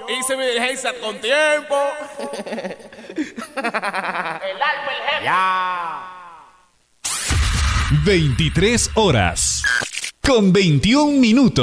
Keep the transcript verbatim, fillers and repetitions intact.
hice mi diligencia con tiempo. El alfa, el jefe. Ya. veintitrés horas con veintiún minutos.